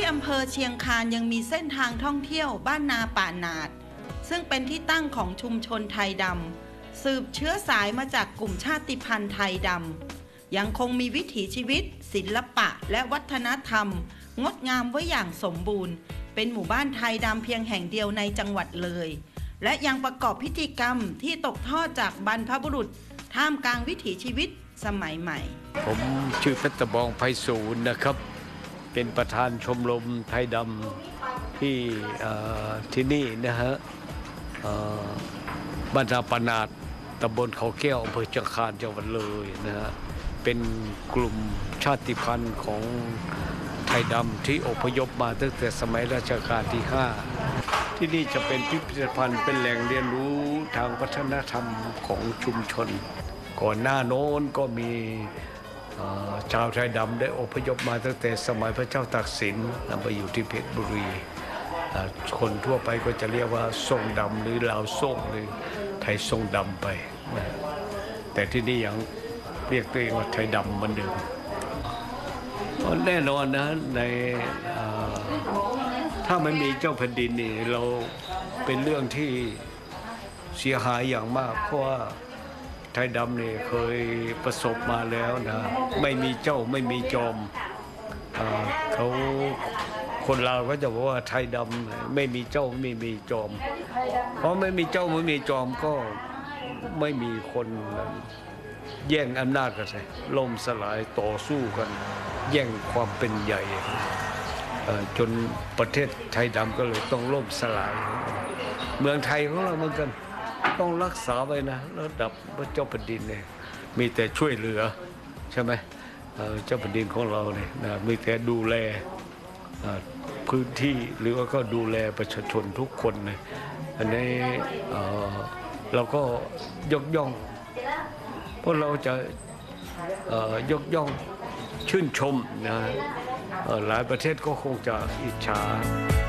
อำเภอเชียงคานยังมีเส้นทางท่องเที่ยวบ้านนาป่าหนาดซึ่งเป็นที่ตั้งของชุมชนไทยดำสืบเชื้อสายมาจากกลุ่มชาติพันธุ์ไทยดำยังคงมีวิถีชีวิตศิลปะและวัฒนธรรมงดงามไว้อย่างสมบูรณ์เป็นหมู่บ้านไทยดำเพียงแห่งเดียวในจังหวัดเลยและยังประกอบพิธีกรรมที่ตกทอดจากบรรพบุรุษท่ามกลางวิถีชีวิตสมัยใหม่ผมชื่อเพชรบองไพศาลนะครับเป็นประธานชมรมไทยดำที่นี่นะฮะบ้านนาปานาดตำบลเขาแก้วอำเภอเชียงคานจังหวัดเลยนะฮะเป็นกลุ่มชาติพันธุ์ของไทยดำที่อพยพมาตั้งแต่สมัยรัชกาลที่ 5ที่นี่จะเป็นพิพิธภัณฑ์เป็นแหล่งเรียนรู้ทางวัฒนธรรมของชุมชนก่อนหน้าโน้นก็มีชาวไทยดำได้อพยพมาตั้งแต่สมัยพระเจ้าตากสินไปอยู่ที่เพชรบุรีคนทั่วไปก็จะเรียกว่าทรงดำหรือลาวส่งหรือไทยทรงดำไปแต่ที่นี่ยังเรียกตัวเองว่าไทยดำเหมือนเดิมแน่นอนนะในถ้าไม่มีเจ้าแผ่นดินนี่เราเป็นเรื่องที่เสียหายอย่างมากเพราะว่าไทยดำเนี่ยเคยประสบมาแล้วนะไม่มีเจ้าไม่มีจอมเขาคนลาวก็จะบอกว่าไทยดำไม่มีเจ้าไม่มีจอมเพราะไม่มีเจ้าไม่มีจอมก็ไม่มีคนแย่งอำนาจกันเลยล่มสลายต่อสู้กันแย่งความเป็นใหญ่จนประเทศไทยดำก็เลยต้องล่มสลายเมืองไทยของเราเหมือนกันต้องรักษาไว้นะระดับพระเจ้าแผ่นดินเนี่ยมีแต่ช่วยเหลือใช่ไหมเจ้าแผ่นดินของเราเนี่ยนะมีแต่ดูแลพื้นที่หรือว่าก็ดูแลประชาชนทุกคนเลยอันนี้เราก็ยกย่องเพราะเราจะยกย่องชื่นชมนะหลายประเทศก็คงจะอิจฉา